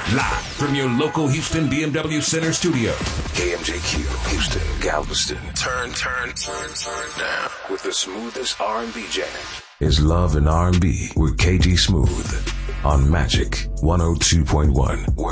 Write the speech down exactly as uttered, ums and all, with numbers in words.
Live from your local Houston B M W Center studio. K M J Q, Houston, Galveston. Turn, turn, turn, turn down. With the smoothest R and B jam. Is Love and R and B with K G Smooth on Magic one oh two point one.